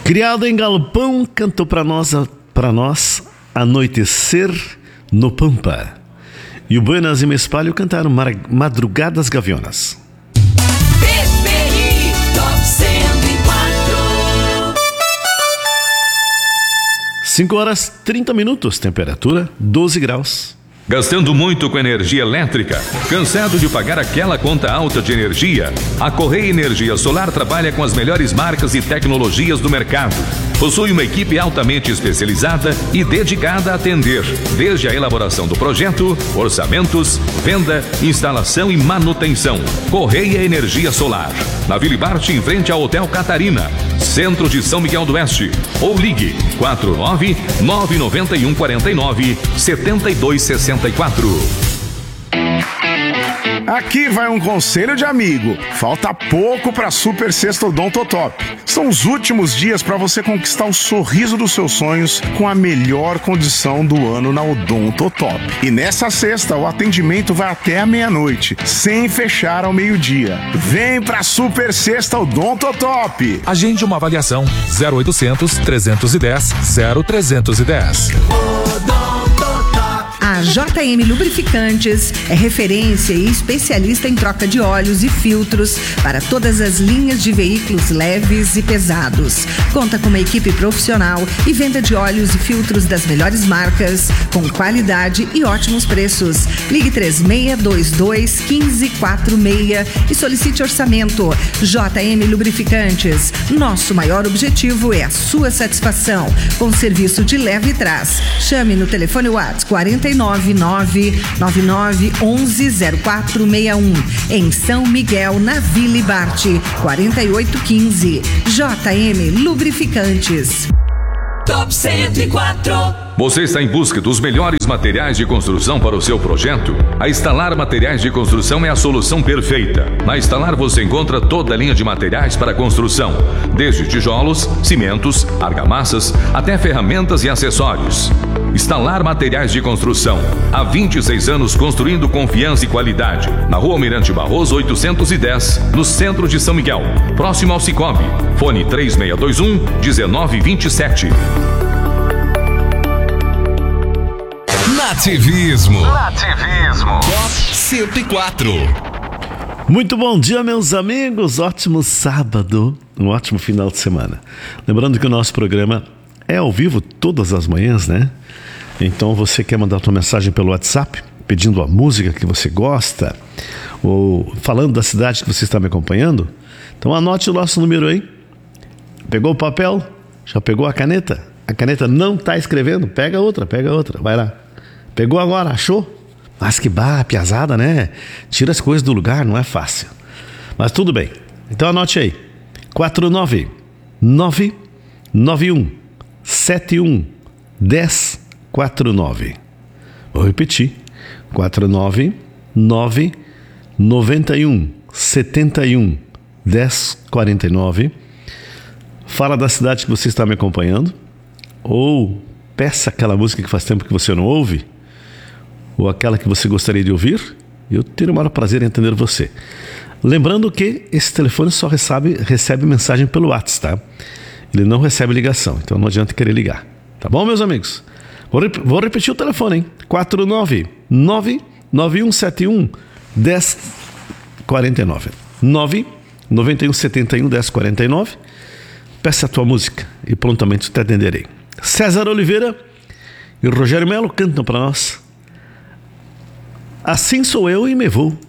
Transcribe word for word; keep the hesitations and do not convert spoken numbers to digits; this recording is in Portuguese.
Criado em galpão, cantou para nós, para nós Anoitecer no Pampa. E o Buenas e Me Espalho cantaram Madrugadas Gavionas. P P I Top cento e quatro. cinco horas trinta minutos, temperatura doze graus. Gastando muito com energia elétrica? Cansado de pagar aquela conta alta de energia? A Correia Energia Solar trabalha com as melhores marcas e tecnologias do mercado. Possui uma equipe altamente especializada e dedicada a atender, desde a elaboração do projeto, orçamentos, venda, instalação e manutenção. Correia Energia Solar. Na Vila Bart, em frente ao Hotel Catarina, centro de São Miguel do Oeste. Ou ligue quatro nove nove nove um quatro nove sete dois seis quatro. Aqui vai um conselho de amigo. Falta pouco para Super Sexta Odontotop. São os últimos dias para você conquistar o sorriso dos seus sonhos com a melhor condição do ano na Odontotop. E nessa sexta o atendimento vai até a meia-noite, sem fechar ao meio-dia. Vem pra Super Sexta Odontotop. Agende uma avaliação zero oitocentos, trezentos e dez, zero trezentos e dez. A J M Lubrificantes é referência e especialista em troca de óleos e filtros para todas as linhas de veículos leves e pesados. Conta com uma equipe profissional e venda de óleos e filtros das melhores marcas, com qualidade e ótimos preços. Ligue três seis dois dois, um cinco quatro seis e solicite orçamento. J M Lubrificantes. Nosso maior objetivo é a sua satisfação, com serviço de leve e trás. Chame no telefone WhatsApp quarenta e nove nove nove nove onze zero quatro seis um, em São Miguel, na Vila Bart, quarenta e oito quinze. J M Lubrificantes. Top cento e quatro. Você está em busca dos melhores materiais de construção para o seu projeto? A Instalar Materiais de Construção é a solução perfeita. Na Instalar você encontra toda a linha de materiais para construção, desde tijolos, cimentos, argamassas, até ferramentas e acessórios. Instalar Materiais de Construção. Há vinte e seis anos construindo confiança e qualidade. Na Rua Almirante Barroso oitocentos e dez, no centro de São Miguel, próximo ao Cicobi. Fone três seis dois um, um nove dois sete. Nativismo. Nativismo. Top cento e quatro. Muito bom dia, meus amigos. Ótimo sábado, um ótimo final de semana. Lembrando que o nosso programa é ao vivo todas as manhãs, né? Então você quer mandar tua mensagem pelo WhatsApp, pedindo a música que você gosta, ou falando da cidade que você está me acompanhando? Então anote o nosso número aí. Pegou o papel? Já pegou a caneta? A caneta não está escrevendo? Pega outra, pega outra, vai lá. Pegou agora, achou? Mas que barra, piazada, né? Tira as coisas do lugar, não é fácil. Mas tudo bem. Então anote aí. quatro nove nove nove um sete um um zero quatro nove. Vou repetir. quatro nove nove nove um sete um um zero quatro nove. Fala da cidade que você está me acompanhando, ou peça aquela música que faz tempo que você não ouve, ou aquela que você gostaria de ouvir. Eu terei o maior prazer em atender você. Lembrando que esse telefone só recebe, recebe mensagem pelo WhatsApp, tá? Ele não recebe ligação, então não adianta querer ligar. Tá bom, meus amigos? Vou, rep- vou repetir o telefone, hein? quatro nove nove nove um sete um um zero quatro nove. nove nove um sete um um zero quatro nove. Peça a tua música e prontamente te atenderei. César Oliveira e Rogério Melo cantam para nós Assim Sou Eu e Me Vou.